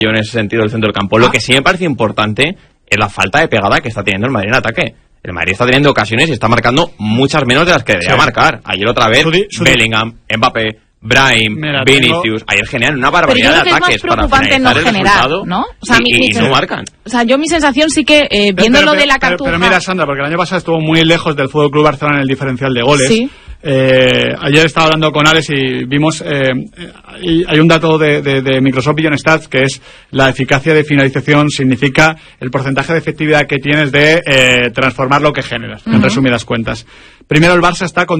en ese sentido del centro del campo. Lo que sí me parece importante es la falta de pegada que está teniendo el Madrid en ataque. El Madrid está teniendo ocasiones y está marcando muchas menos de las que debería marcar. Ayer otra vez, Bellingham, Mbappé, Brahim, Vinicius, ayer generan una barbaridad de ataques para finalizar el resultado, ¿no? O sea, y no marcan. O sea, yo mi sensación sí que, viendo lo de la Cartuja... Pero mira, Sandra, porque el año pasado estuvo muy lejos del FC Barcelona en el diferencial de goles. Sí. Ayer estaba hablando con Alex y vimos, hay un dato de Microsoft Vision Stats, que es la eficacia de finalización, significa el porcentaje de efectividad que tienes de transformar lo que generas, en resumidas cuentas. Primero el Barça está con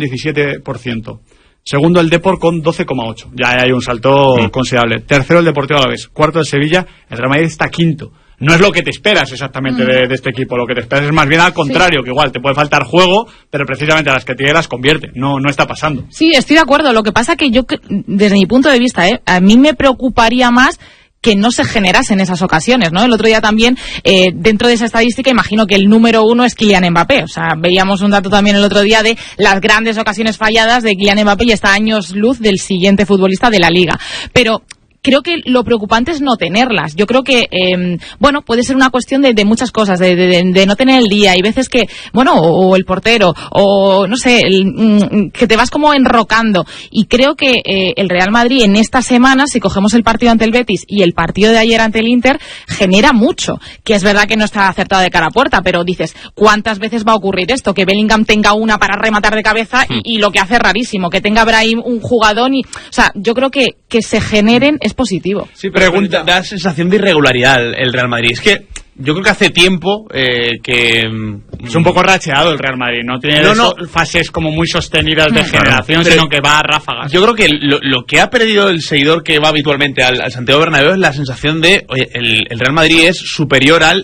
17%. Segundo el Depor con 12,8. Ya hay un salto considerable. Tercero el Deportivo Alavés. Cuarto el Sevilla. El Real Madrid está quinto. No es lo que te esperas exactamente de este equipo. Lo que te esperas es más bien al contrario, que igual te puede faltar juego, pero precisamente a las que tiene las convierte. No está pasando. Sí, estoy de acuerdo. Lo que pasa que yo, desde mi punto de vista, a mí me preocuparía más que no se generasen esas ocasiones, ¿no? El otro día también, dentro de esa estadística, imagino que el número 1 es Kylian Mbappé. O sea, veíamos un dato también el otro día de las grandes ocasiones falladas de Kylian Mbappé y está a años luz del siguiente futbolista de la Liga. Pero creo que lo preocupante es no tenerlas. Yo creo que, puede ser una cuestión de muchas cosas, de no tener el día. Hay veces que, o el portero, o no sé, que te vas como enrocando. Y creo que el Real Madrid en esta semana, si cogemos el partido ante el Betis y el partido de ayer ante el Inter, genera mucho. Que es verdad que no está acertado de cara a puerta, pero dices, ¿cuántas veces va a ocurrir esto? Que Bellingham tenga una para rematar de cabeza y lo que hace rarísimo, que tenga Brahim un jugadón y, o sea, yo creo que se generen es positivo. Sí, pregunta, da sensación de irregularidad el Real Madrid. Es que yo creo que hace tiempo que... Es un poco racheado el Real Madrid, no tiene fases como muy sostenidas de generación, sino que va a ráfagas. Yo creo que lo que ha perdido el seguidor que va habitualmente al Santiago Bernabéu es la sensación de, oye, el Real Madrid es superior al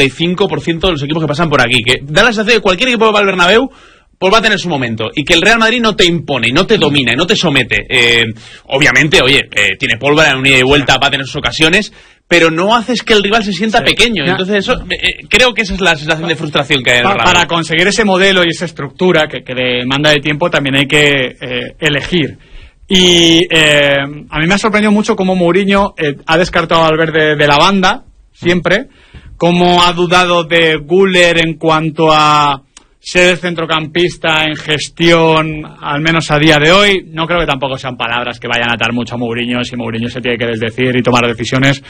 95% de los equipos que pasan por aquí, que da la sensación de que cualquier equipo que va al Bernabéu pues va a tener su momento, y que el Real Madrid no te impone, no te domina, no te somete. Obviamente, tiene pólvora en un ida y vuelta, va a tener sus ocasiones, pero no haces que el rival se sienta pequeño. Entonces eso, creo que esa es la sensación de frustración que hay en el Real Madrid. Para conseguir ese modelo y esa estructura que demanda de tiempo, también hay que elegir. Y a mí me ha sorprendido mucho cómo Mourinho ha descartado a Valverde de la banda, siempre, cómo ha dudado de Güler en cuanto a ser centrocampista en gestión, al menos a día de hoy. No creo que tampoco sean palabras que vayan a atar mucho a Mourinho. Si Mourinho se tiene que desdecir y tomar decisiones,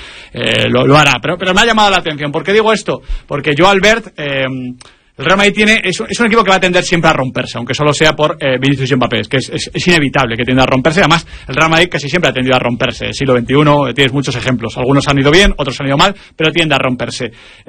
lo hará. Pero me ha llamado la atención. ¿Por qué digo esto? Porque yo, Albert, el Real Madrid es un equipo que va a tender siempre a romperse, aunque solo sea por Vinicius y Mbappé. Es que es inevitable que tienda a romperse. Además, el Real Madrid casi siempre ha tendido a romperse. El siglo XXI tienes muchos ejemplos. Algunos han ido bien, otros han ido mal, pero tiende a romperse.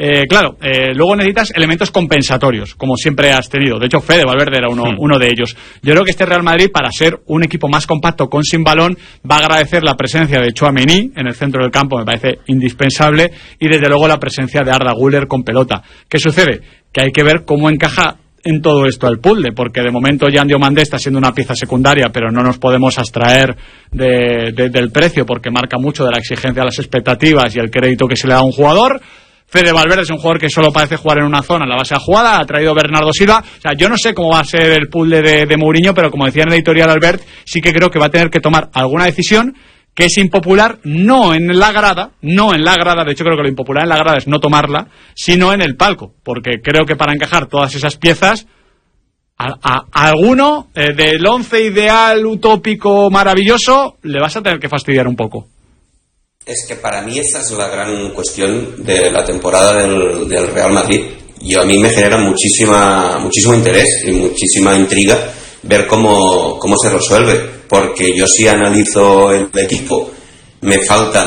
Luego necesitas elementos compensatorios, como siempre has tenido. De hecho, Fede Valverde era uno de ellos. Yo creo que este Real Madrid, para ser un equipo más compacto con sin balón, va a agradecer la presencia de Tchouaméni en el centro del campo, me parece indispensable, y desde luego la presencia de Arda Güler con pelota. ¿Qué sucede? Que hay que ver cómo encaja en todo esto el puzzle, porque de momento Yan Diomandé está siendo una pieza secundaria, pero no nos podemos abstraer del precio, porque marca mucho de la exigencia de las expectativas y el crédito que se le da a un jugador. Fede Valverde es un jugador que solo parece jugar en una zona en la base de jugada, ha traído Bernardo Silva. O sea, yo no sé cómo va a ser el puzzle de Mourinho, pero como decía en el editorial Albert, sí que creo que va a tener que tomar alguna decisión que es impopular, no en la grada, de hecho creo que lo impopular en la grada es no tomarla, sino en el palco, porque creo que para encajar todas esas piezas, a alguno del 11 ideal, utópico, maravilloso, le vas a tener que fastidiar un poco. Es que para mí esa es la gran cuestión de la temporada del Real Madrid. A mí me genera muchísimo interés y muchísima intriga ver cómo se resuelve, porque yo sí analizo el equipo, me faltan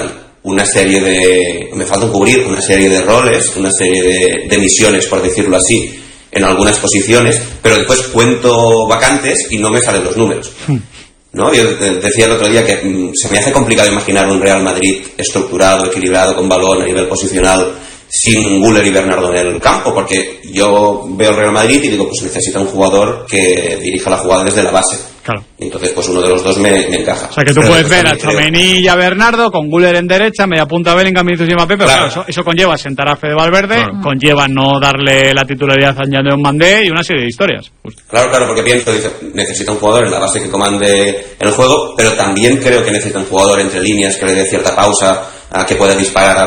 cubrir una serie de roles, una serie de misiones, por decirlo así, en algunas posiciones, pero después cuento vacantes y no me salen los números, ¿no? Yo decía el otro día que se me hace complicado imaginar un Real Madrid estructurado, equilibrado, con balón a nivel posicional, sin Güler y Bernardo en el campo, porque yo veo el Real Madrid y digo, pues necesita un jugador que dirija la jugada desde la base. Claro. Y entonces, pues uno de los dos me encaja. O sea, que tú puedes ver a Tchouaméni y a Bernardo con Güler en derecha, media punta Bellingham, Vinicius y Mbappé, pero claro, eso conlleva sentar a Fede Valverde, conlleva no darle la titularidad a Jan Mandé y una serie de historias. Claro, porque pienso, dice, necesita un jugador en la base que comande el juego, pero también creo que necesita un jugador entre líneas que le dé cierta pausa, a que pueda disparar